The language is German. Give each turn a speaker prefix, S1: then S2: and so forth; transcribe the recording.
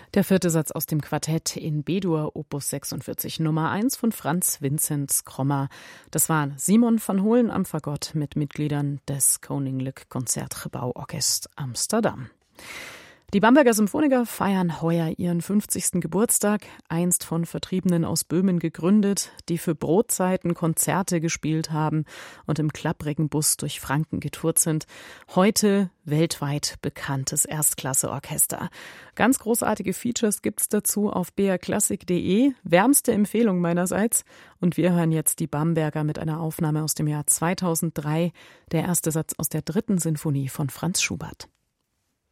S1: Der vierte Satz aus dem Quartett in B-Dur, Opus 46, Nummer 1 von Franz Vinzenz Krommer. Das war Simon van Holen am Fagott mit Mitgliedern des Koninklijk Concertgebouworkest Amsterdam. Die Bamberger Symphoniker feiern heuer ihren 50. Geburtstag, einst von Vertriebenen aus Böhmen gegründet, die für Brotzeiten Konzerte gespielt haben und im klapprigen Bus durch Franken getourt sind. Heute weltweit bekanntes Erstklasseorchester. Ganz großartige Features gibt's dazu auf brklassik.de. Wärmste Empfehlung meinerseits. Und wir hören jetzt die Bamberger mit einer Aufnahme aus dem Jahr 2003, der erste Satz aus der 3. Sinfonie von Franz Schubert.